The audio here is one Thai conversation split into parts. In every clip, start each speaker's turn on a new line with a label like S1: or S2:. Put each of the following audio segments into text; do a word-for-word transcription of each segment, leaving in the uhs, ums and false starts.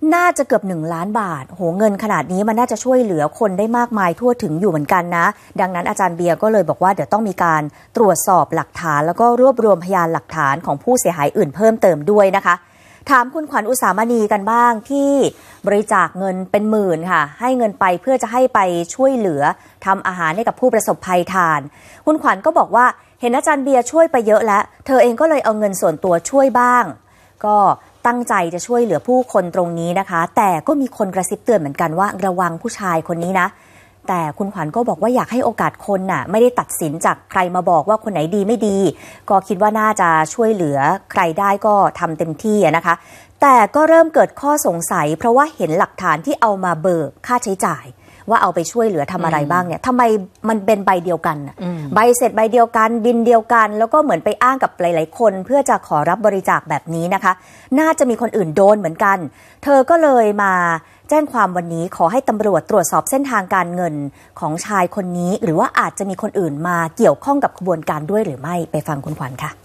S1: น่าจะเกือบหนึ่งล้านบาทโหเงินขนาดนี้มันน่าจะช่วยเหลือคนได้มากมายทั่วถึงอยู่เหมือนกันนะดังนั้นอาจารย์เบียร์ก็เลยบอกว่าเดี๋ยวต้องมีการตรวจสอบหลักฐานแล้วก็รวบรวมพยานหลักฐานของผู้เสียหายอื่นเพิ่มเติมด้วยนะคะถามคุณขวัญอุสามณีกันบ้างที่บริจาคเงินเป็นหมื่นค่ะให้เงินไปเพื่อจะให้ไปช่วยเหลือทำอาหารให้กับผู้ประสบภัยทานคุณขวัญก็บอกว่าเห็นอาจารย์เบียร์ช่วยไปเยอะแล้วเธอเองก็เลยเอาเงินส่วนตัวช่วยบ้างก็ตั้งใจจะช่วยเหลือผู้คนตรงนี้นะคะแต่ก็มีคนกระซิบเตือนเหมือนกันว่าระวังผู้ชายคนนี้นะแต่คุณขวัญก็บอกว่าอยากให้โอกาสคนน่ะไม่ได้ตัดสินจากใครมาบอกว่าคนไหนดีไม่ดีก็คิดว่าน่าจะช่วยเหลือใครได้ก็ทำเต็มที่นะคะแต่ก็เริ่มเกิดข้อสงสัยเพราะว่าเห็นหลักฐานที่เอามาเบิกค่าใช้จ่ายว่าเอาไปช่วยเหลือทำอะไรบ้างเนี่ยทำไมมันเป็นใบเดียวกันใบเสร็จใบเดียวกันบินเดียวกันแล้วก็เหมือนไปอ้างกับหลายๆคนเพื่อจะขอรับบริจาคแบบนี้นะคะน่าจะมีคนอื่นโดนเหมือนกันเธอก็เลยมาแจ้งความวันนี้ขอให้ตำรวจตรวจสอบเส้นทางการเงินของชายคนนี้หรือว่าอาจจะมีคนอื่นมาเกี่ยวข้องกับขบวนการด้วยหรือไม่ไปฟังคุณขวัญค่ะ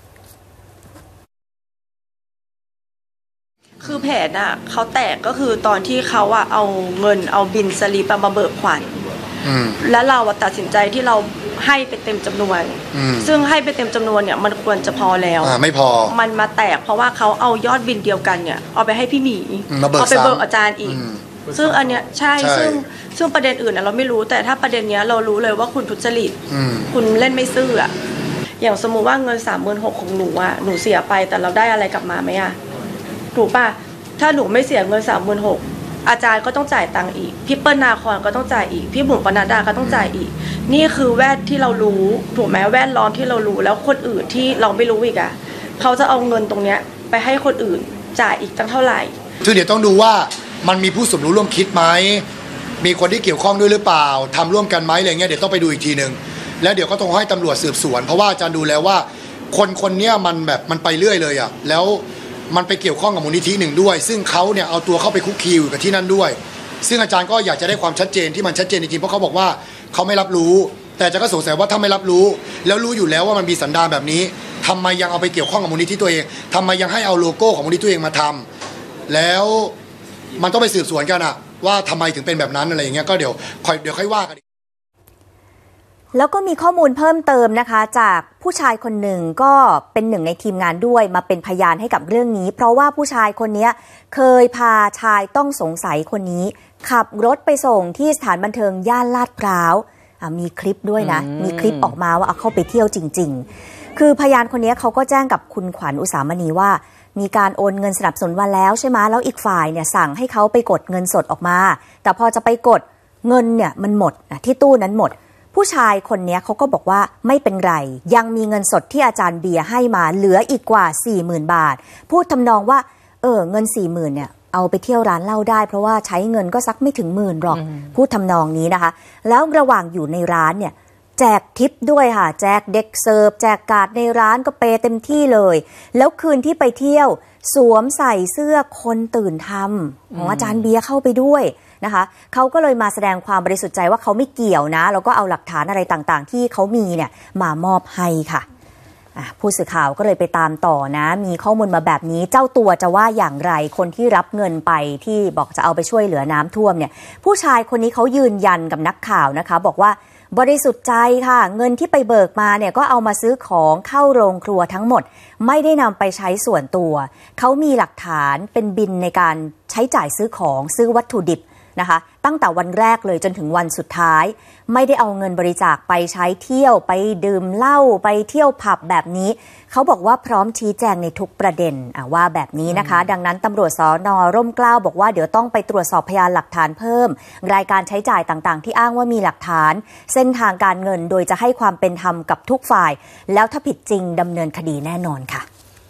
S2: คือแผนอ่ะเขาแตกก็คือตอนที่เขาอ่ะเอาเงินเอาบินสลิปมาเบิกขวัญแล้วเราตัดสินใจที่เราให้ไปเต็มจำนวนซึ่งให้ไปเต็มจำนวนเนี่ยมันควรจะพอแล้ว
S3: ไม่พอ
S2: มันมาแตกเพราะว่าเขาเอายอดบินเดียวกันเนี่ยเอาไปให้พี่หมีเอาไปเบิกอาจารย์อีกซึ่งอันเนี้ยใช่ซึ่งซึ่งประเด็นอื่นเราไม่รู้แต่ถ้าประเด็นเนี้ยเรารู้เลยว่าคุณทุจริตคุณเล่นไม่ซื่ออ่ะอย่างสมมุติว่าเงินสามหมื่นหกของหนูอ่ะหนูเสียไปแต่เราได้อะไรกลับมาไหมอ่ะถูกป่ะถ้าหนูไม่เสียเงินสามหมื่นหกอาจารย์ก็ต้องจ่ายตังค์อีกพี่เปิ้ลนาครก็ต้องจ่ายอีกพี่บุ๋มปนัดดาก็ต้องจ่ายอีกนี่คือแวดที่เรารู้ถูกไหมแวดล้อมที่เรารู้แล้วคนอื่นที่เราไม่รู้อีกอ่ะเขาจะเอาเงินตรงเนี้ยไปให้คนอื่นจ่ายอีกตั้งเท่าไหร่
S3: คือเดี๋ยวต้องดูว่ามันมีผู้สมรู้ร่วมคิดไหมมีคนที่เกี่ยวข้องด้วยหรือเปล่าทำร่วมกันไหมอะไรเงี้ยเดี๋ยวต้องไปดูอีกทีนึงแล้วเดี๋ยวก็ต้องให้ตำรวจสืบสวนเพราะว่าอาจารย์ดูแล้วว่าคนคนนี้มันแบบมันไปเรื่อยเลยอ่ะแล้วมันไปเกี่ยวข้องกับมูลนิธิหนึ่งด้วยซึ่งเขาเนี่ยเอาตัวเข้าไปคุกคีอยู่กับที่นั่นด้วยซึ่งอาจารย์ก็อยากจะได้ความชัดเจนที่มันชัดเจนจริงๆเพราะเขาบอกว่าเขาไม่รับรู้แต่อาจารย์ก็สงสัยว่าถ้าไม่รับรู้แล้วรู้อยู่แล้วว่ามันมีสันดานแบบนี้ทำไมยังเอาไปเกี่ยวข้องกับมูลนิธิตัวเองทำไมยังให้เอาโลโก้ของมูลนิธิตัวเองมาทำแล้วมันต้องไปสืบสวนกันอะว่าทำไมถึงเป็นแบบนั้นอะไรอย่างเงี้ยก็เดี๋ยวค่อยเดี๋ยวค่อยว่ากัน
S1: แล้วก็มีข้อมูลเพิ่มเติมนะคะจากผู้ชายคนหนึ่งก็เป็นหนึ่งในทีมงานด้วยมาเป็นพยานให้กับเรื่องนี้เพราะว่าผู้ชายคนนี้เคยพาชายต้องสงสัยคนนี้ขับรถไปส่งที่สถานบันเทิงย่านลาดพร้าวมีคลิปด้วยนะมีคลิปออกมาว่าเอาเข้าไปเที่ยวจริงๆคือพยานคนนี้เขาก็แจ้งกับคุณขวัญอุสามณีว่ามีการโอนเงินสนับสนุนมาแล้วใช่ไหมแล้วอีกฝ่ายเนี่ยสั่งให้เขาไปกดเงินสดออกมาแต่พอจะไปกดเงินเนี่ยมันหมดที่ตู้นั้นหมดผู้ชายคนนี้เขาก็บอกว่าไม่เป็นไรยังมีเงินสดที่อาจารย์เบียร์ให้มาเหลืออีกกว่า สี่หมื่น บาทพูดทำนองว่าเออเงิน สี่หมื่น เนี่ยเอาไปเที่ยวร้านเหล้าได้เพราะว่าใช้เงินก็สักไม่ถึงหมื่นหรอกพูดทำนองนี้นะคะแล้วระหว่างอยู่ในร้านเนี่ยแจกทิปด้วยค่ะแจกเด็กเสิร์ฟแจกการ์ดในร้านก็เปย์เต็มที่เลยแล้วคืนที่ไปเที่ยวสวมใส่เสื้อคนตื่นทำของอาจารย์เบียร์เข้าไปด้วยนะคะเขาก็เลยมาแสดงความบริสุทธิ์ใจว่าเขาไม่เกี่ยวนะแล้วก็เอาหลักฐานอะไรต่างๆที่เขามีเนี่ยมามอบให้ค่ะผู้สื่อข่าวก็เลยไปตามต่อนะมีข้อมูลมาแบบนี้เจ้าตัวจะว่าอย่างไรคนที่รับเงินไปที่บอกจะเอาไปช่วยเหลือน้ำท่วมเนี่ยผู้ชายคนนี้เขายืนยันกับนักข่าวนะคะบอกว่าบริสุทธิ์ใจค่ะเงินที่ไปเบิกมาเนี่ยก็เอามาซื้อของเข้าโรงครัวทั้งหมดไม่ได้นำไปใช้ส่วนตัวเขามีหลักฐานเป็นบินในการใช้จ่ายซื้อของซื้อวัตถุดิบนะคะตั้งแต่วันแรกเลยจนถึงวันสุดท้ายไม่ได้เอาเงินบริจาคไปใช้เที่ยวไปดื่มเหล้าไปเที่ยวผับแบบนี้เขาบอกว่าพร้อมชี้แจงในทุกประเด็นว่าแบบนี้นะคะดังนั้นตำรวจสน.ร่มเกล้าบอกว่าเดี๋ยวต้องไปตรวจสอบพยานหลักฐานเพิ่มรายการใช้จ่ายต่างๆที่อ้างว่ามีหลักฐานเส้นทางการเงินโดยจะให้ความเป็นธรรมกับทุกฝ่ายแล้วถ้าผิดจริงดำเนินคดีแน่นอนค่ะ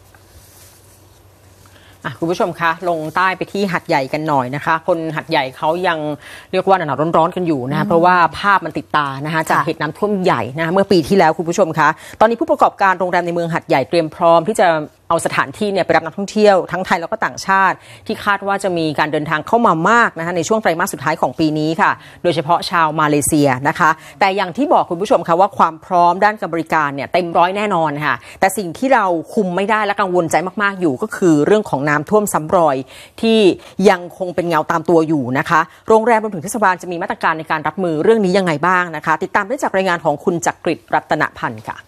S4: คุณผู้ชมคะลงใต้ไปที่หัดใหญ่กันหน่อยนะคะคนหัดใหญ่เขายังเรียกว่าหนาวร้อนๆกันอยู่นะเพราะว่าภาพมันติดตานะคะจากเหตุน้ำท่วมใหญ่นะเมื่อปีที่แล้วคุณผู้ชมคะตอนนี้ผู้ประกอบการโรงแรมในเมืองหัดใหญ่เตรียมพร้อมที่จะเอาสถานที่เนี่ยไปรับนักท่องเที่ยวทั้งไทยแล้วก็ต่างชาติที่คาดว่าจะมีการเดินทางเข้ามามากนะคะในช่วงไตรมาสสุดท้ายของปีนี้ค่ะโดยเฉพาะชาวมาเลเซียนะคะแต่อย่างที่บอกคุณผู้ชมค่ะว่าความพร้อมด้านการบริการเนี่ยเต็มร้อยแน่นอนค่ะแต่สิ่งที่เราคุมไม่ได้และกังวลใจมากๆอยู่ก็คือเรื่องของน้ำท่วมซ้ำรอยที่ยังคงเป็นเงาตามตัวอยู่นะคะโรงแรมรวมถึงเทศบาลจะมีมาตรการในการรับมือเรื่องนี้ยังไงบ้างนะคะติดตามได้จากรายงานของคุณจักริดรัตนพันธ์ค่ะ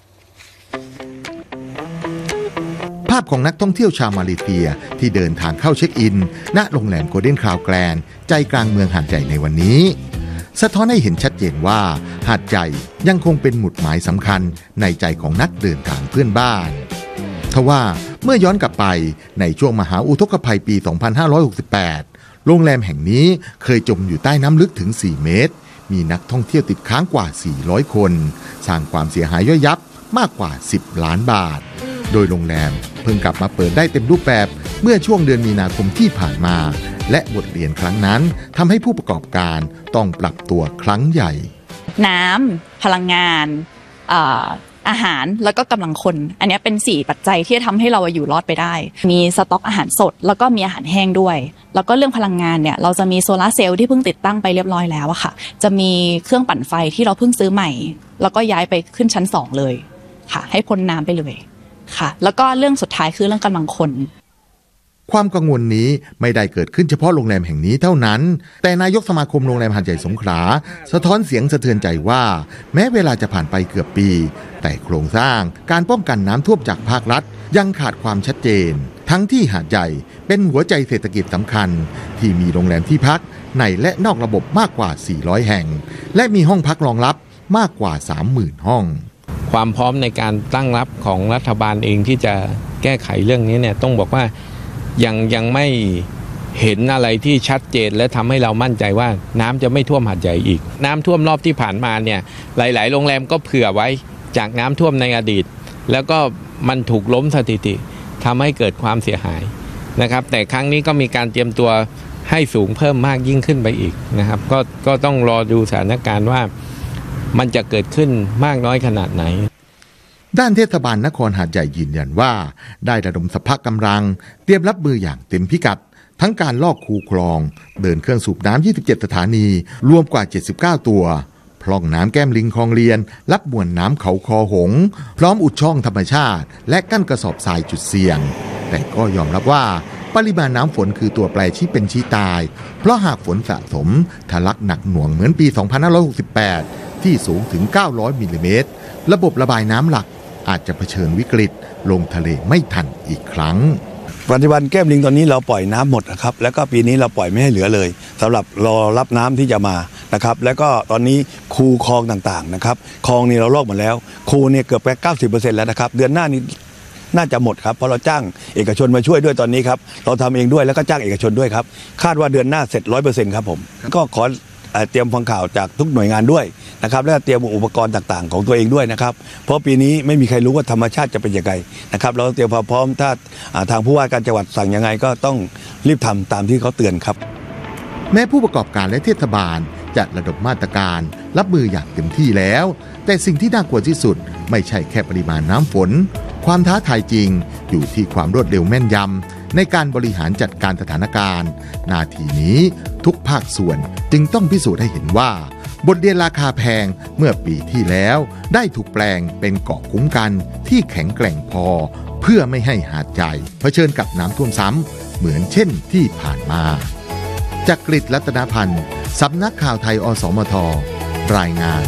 S5: ภาพของนักท่องเที่ยวชาวมาเลเซียที่เดินทางเข้าเช็คอินณโรงแรมโกลเด้นคราวแกรนด์ใจกลางเมืองหาดใหญ่ในวันนี้สะท้อนให้เห็นชัดเจนว่าหาดใหญ่ยังคงเป็นหมุดหมายสำคัญในใจของนักเดินทางเพื่อนบ้านทว่าเมื่อย้อนกลับไปในช่วงมหาอุทกภัยปี สองพันห้าร้อยหกสิบแปด โรงแรมแห่งนี้เคยจมอยู่ใต้น้ำลึกถึง สี่ เมตรมีนักท่องเที่ยวติดค้างกว่า สี่ร้อย คนสร้างความเสียหายย่อยยับมากกว่า สิบ ล้านบาทโดยโรงแรมเพิ่งกลับมาเปิดได้เต็มรูปแบบเมื่อช่วงเดือนมีนาคมที่ผ่านมาและบทเรียนครั้งนั้นทำให้ผู้ประกอบการต้องปรับตัวครั้งใหญ่
S6: น้ำพลังงานอาหารแล้วก็กำลังคนอันนี้เป็นสี่ปัจจัยที่ทำให้เราอยู่รอดไปได้มีสต็อกอาหารสดแล้วก็มีอาหารแห้งด้วยแล้วก็เรื่องพลังงานเนี่ยเราจะมีโซลาร์เซลล์ที่เพิ่งติดตั้งไปเรียบร้อยแล้วอะค่ะจะมีเครื่องปั่นไฟที่เราเพิ่งซื้อใหม่แล้วก็ย้ายไปขึ้นชั้นสองเลยค่ะให้พ้นน้ำไปเลยค่ะแล้วก็เรื่องสุดท้ายคือเรื่องกำลังคน
S5: ความกังวลนี้ไม่ได้เกิดขึ้นเฉพาะโรงแรมแห่งนี้เท่านั้นแต่นายกสมาคมโรงแรมหาดใหญ่สงขลาสะท้อนเสียงสะเทือนใจว่าแม้เวลาจะผ่านไปเกือบปีแต่โครงสร้างการป้องกันน้ำท่วมจากภาครัฐยังขาดความชัดเจนทั้งที่หาดใหญ่เป็นหัวใจเศรษฐกิจสำคัญที่มีโรงแรมที่พักในและนอกระบบมากกว่า สี่ร้อย แห่งและมีห้องพักรองรับมากกว่า สามหมื่น ห้อง
S7: ความพร้อมในการตั้งรับของรัฐบาลเองที่จะแก้ไขเรื่องนี้เนี่ยต้องบอกว่ายังยังไม่เห็นอะไรที่ชัดเจนและทำให้เรามั่นใจว่าน้ำจะไม่ท่วมหาดใหญ่อีกน้ำท่วมรอบที่ผ่านมาเนี่ยหลายๆโรงแรมก็เผื่อไว้จากน้ำท่วมในอดีตแล้วก็มันถูกล้มสถิติทำให้เกิดความเสียหายนะครับแต่ครั้งนี้ก็มีการเตรียมตัวให้สูงเพิ่มมากยิ่งขึ้นไปอีกนะครับก็ก็ต้องรอดูสถานการณ์ว่ามันจะเกิดขึ้นมากน้อยขนาดไหน
S5: ด้านเทศบาลนครหาดใหญ่ยืนยันว่าได้ระดมสรรพกำลังเตรียมรับมืออย่างเต็มพิกัดทั้งการลอกคูคลองเดินเครื่องสูบน้ำยี่สิบเจ็ดสถานีรวมกว่าเจ็ดสิบเก้าตัวพร่องน้ำแก้มลิงคลองเลียนรับมวลน้ำเขาคอหงพร้อมอุดช่องธรรมชาติและกั้นกระสอบทรายจุดเสี่ยงแต่ก็ยอมรับว่าปริมาณน้ำฝนคือตัวแปรชี้เป็นชี้ตายเพราะหากฝนสะสมทะลักหนักหน่วงเหมือนปี สองพันห้าร้อยหกสิบแปด ที่สูงถึงเก้าร้อยมิลลิเมตรระบบระบายน้ำหลักอาจจะเผชิญวิกฤตลงทะเลไม่ทันอีกครั้ง
S8: ปัจจุบันแก้มลิงตอนนี้เราปล่อยน้ำหมดนะครับแล้วก็ปีนี้เราปล่อยไม่ให้เหลือเลยสำหรับรอรับน้ำที่จะมานะครับแล้วก็ตอนนี้คูคลองต่างๆนะครับคลองนี่เราลอกหมดแล้วคูเนี่ยเกือบไป เก้าสิบเปอร์เซ็นต์ แล้วนะครับเดือนหน้านี้น่าจะหมดครับเพราะเราจ้างเอกชนมาช่วยด้วยตอนนี้ครับเราทำเองด้วยแล้วก็จ้างเอกชนด้วยครับคาดว่าเดือนหน้าเสร็จ ร้อยเปอร์เซ็นต์ ครับผมก็ขอเตรียมฟังข่าวจากทุกหน่วยงานด้วยนะครับและเตรียมอุปกรณ์ต่างๆของตัวเองด้วยนะครับเพราะปีนี้ไม่มีใครรู้ว่าธรรมชาติจะเป็นยังไงนะครับเราเตรียมความพร้อมถ้าทางผู้ว่าการจังหวัดสั่งยังไงก็ต้องรีบทำตามที่เขาเตือนครับ
S5: แม้ผู้ประกอบการและเทศบาลจะระดมมาตรการรับมืออย่างเต็มที่แล้วแต่สิ่งที่น่ากลัวที่สุดไม่ใช่แค่ปริมาณน้ำฝนความท้าทายจริงอยู่ที่ความรวดเร็วแม่นยำในการบริหารจัดการสถานการณ์นาทีนี้ทุกภาคส่วนจึงต้องพิสูจน์ให้เห็นว่าบทเรียนราคาแพงเมื่อปีที่แล้วได้ถูกแปลงเป็นเกราะคุ้มกันที่แข็งแกร่งพอเพื่อไม่ให้หาดใหญ่เผชิญกับน้ำท่วมซ้ำเหมือนเช่นที่ผ่านมาจักริดรัตนพันธ์สำนักข่าวไทยอสมทรายงาน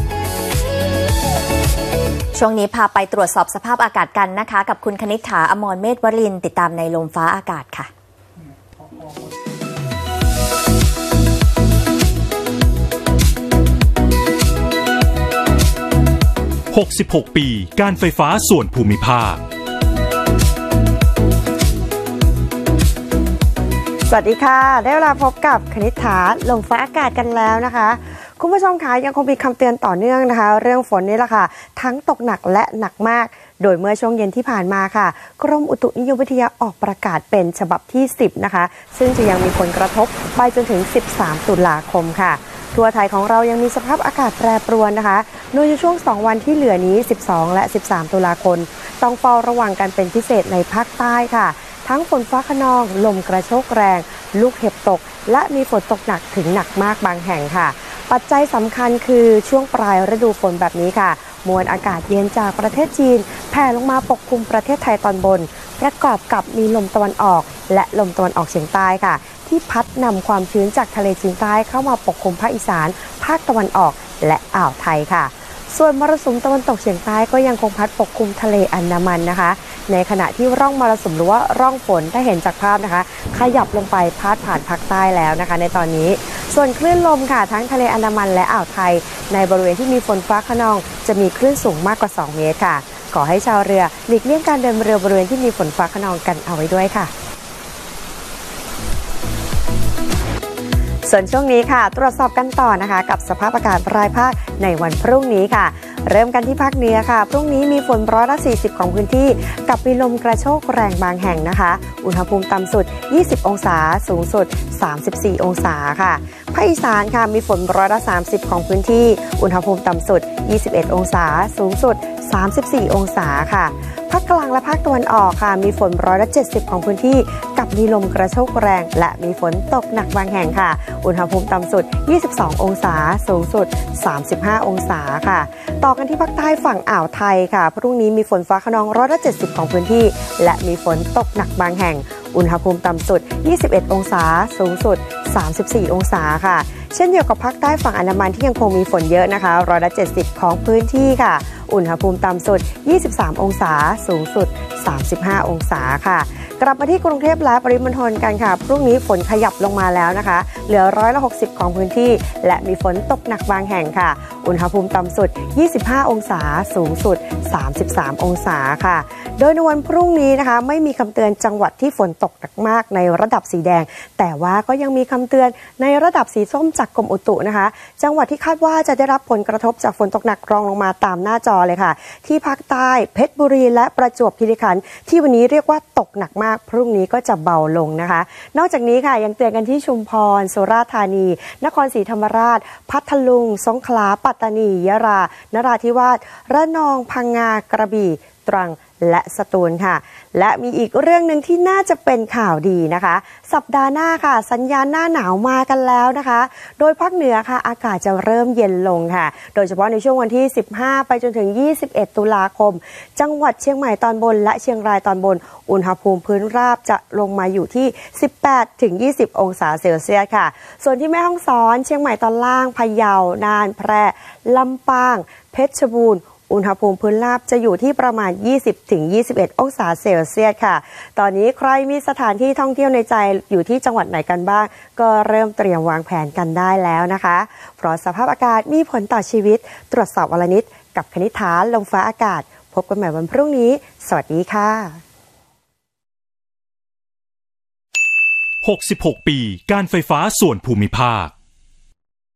S1: ช่วงนี้พาไปตรวจสอบสภาพอากาศกันนะคะกับคุณคณิษฐาอมรเมธวรินทร์ติดตามในลมฟ้าอากาศค่ะ
S9: หกสิบหกปีการไฟฟ้าส่วนภูมิภาค
S10: สวัสดีค่ะได้เวลาพบกับคณิษฐาลมฟ้าอากาศกันแล้วนะคะคุณผู้ชมคะยังคงมีคำเตือนต่อเนื่องนะคะเรื่องฝนนี่แหละค่ะทั้งตกหนักและหนักมากโดยเมื่อช่วงเย็นที่ผ่านมาค่ะกรมอุตุนิยมวิทยาออกประกาศเป็นฉบับที่สิบนะคะซึ่งจะยังมีผลกระทบไปจนถึงสิบสามตุลาคมค่ะทั่วไทยของเรายังมีสภาพอากาศแปรปรวนนะคะโดยในช่วงสองวันที่เหลือนี้สิบสองและสิบสามตุลาคมต้องเฝ้าระวังกันเป็นพิเศษในภาคใต้ค่ะทั้งฝนฟ้าคะนองลมกระโชกแรงลูกเห็บตกและมีฝนตกหนักถึงหนักมากบางแห่งค่ะปัจจัยสำคัญคือช่วงปลายฤดูฝนแบบนี้ค่ะมวลอากาศเย็นจากประเทศจีนแผ่ลงมาปกคลุมประเทศไทยตอนบนประกอบกับมีลมตะวันออกและลมตะวันออกเฉียงใต้ค่ะที่พัดนำความชื้นจากทะเลจีนใต้เข้ามาปกคลุมภาคอีสานภาคตะวันออกและอ่าวไทยค่ะส่วนมรสุมตะวันตกเฉียงใต้ก็ยังคงพัดปกคลุมทะเลอันดามันนะคะในขณะที่ร่องมรสุมหรือว่าร่องฝนถ้าเห็นจากภาพนะคะขยับลงไปพาดผ่านภาคใต้แล้วนะคะในตอนนี้ส่วนคลื่นลมค่ะทั้งทะเลอันดามันและอ่าวไทยในบริเวณที่มีฝนฟ้าคะนองจะมีคลื่นสูงมากกว่าสองเมตรค่ะขอให้ชาวเรือหลีกเลี่ยงการเดินเรือบริเวณที่มีฝนฟ้าคะนองกันเอาไว้ด้วยค่ะส่วนช่วงนี้ค่ะตรวจสอบกันต่อนะคะกับสภาพอากาศรายภาคในวันพรุ่งนี้ค่ะเริ่มกันที่ภาคเหนือค่ะพรุ่งนี้มีฝนร้อยละสี่สิบของพื้นที่กับมีลมกระโชกแรงบางแห่งนะคะอุณหภูมิต่ำสุดยี่สิบองศาสูงสุดสามสิบสี่องศาค่ะภาคอีสานค่ะมีฝนร้อยละสามสิบของพื้นที่อุณหภูมิต่ำสุดยี่สิบเอ็ดองศาสูงสุดสามสิบสี่องศาค่ะภาคกลางและภาคตะวันออกค่ะมีฝนร้อยละเจ็ดสิบของพื้นที่กับมีลมกระโชกแรงและมีฝนตกหนักบางแห่งค่ะอุณหภูมิต่ำสุดยี่สิบสององศาสูงสุดสามสิบห้าองศาค่ะต่อกันที่ภาคใต้ฝั่งอ่าวไทยค่ะพรุ่งนี้มีฝนฟ้าคะนองร้อยละเจ็ดสิบของพื้นที่และมีฝนตกหนักบางแห่งอุณหภูมิต่ำสุดยี่สิบเอ็ดองศาสูงสุดสามสิบสี่องศาค่ะเช่นเดียวกับภาคใต้ฝั่งอันดามันที่ยังคงมีฝนเยอะนะคะร้อยละเจ็ดสิบของพื้นที่ค่ะอุณหภูมิต่ำสุดยี่สิบสามองศาสูงสุดสามสิบห้าองศาค่ะกลับมาที่กรุงเทพและปริมณฑลกันค่ะพรุ่งนี้ฝนขยับลงมาแล้วนะคะเหลือร้อยละหกสิบของพื้นที่และมีฝนตกหนักบางแห่งค่ะอุณหภูมิต่ำสุดยี่สิบห้าองศาสูงสุดสามสิบสามองศาค่ะโดยในวันพรุ่งนี้นะคะไม่มีคำเตือนจังหวัดที่ฝนตกหนักมากในระดับสีแดงแต่ว่าก็ยังมีคำเตือนในระดับสีส้มจากกรมอุตุนะคะจังหวัดที่คาดว่าจะได้รับผลกระทบจากฝนตกหนักรองลงมาตามหน้าจอเลยค่ะที่ภาคใต้เพชรบุรีและประจวบคีรีขันธ์ที่วันนี้เรียกว่าตกหนักมากพรุ่งนี้ก็จะเบาลงนะคะนอกจากนี้ค่ะยังเตือนกันที่ชุมพรสุราษฎร์ธานีนครศรีธรรมราชพัทลุงสงขลาปัตตานียะลานราธิวาสระนองพังงากระบี่ตรังและสตูลค่ะและมีอีกเรื่องหนึ่งที่น่าจะเป็นข่าวดีนะคะสัปดาห์หน้าค่ะสัญญาณหน้าหนาวมากันแล้วนะคะโดยภาคเหนือค่ะอากาศจะเริ่มเย็นลงค่ะโดยเฉพาะในช่วงวันที่สิบห้าไปจนถึงยี่สิบเอ็ดตุลาคมจังหวัดเชียงใหม่ตอนบนและเชียงรายตอนบนอุณหภูมิพื้นราบจะลงมาอยู่ที่สิบแปดถึงยี่สิบองศาเซลเซียสค่ะส่วนที่แม่ฮ่องสอนเชียงใหม่ตอนล่างพะเยาน่านแพร่ลำปางเพชรบูรณ์อุณหภูมิพื้นราบจะอยู่ที่ประมาณ ยี่สิบถึงยี่สิบเอ็ด องศาเซลเซียสค่ะตอนนี้ใครมีสถานที่ท่องเที่ยวในใจอยู่ที่จังหวัดไหนกันบ้างก็เริ่มเตรียมวางแผนกันได้แล้วนะคะเพราะสภาพอากาศมีผลต่อชีวิตตรวจสอบวันละนิดกับคณิษฐาลมฟ้าอากาศพบกันใหม่วันพรุ่งนี้สวัสดีค่ะ
S9: หกสิบหกปีการไฟฟ้าส่วนภูมิภาค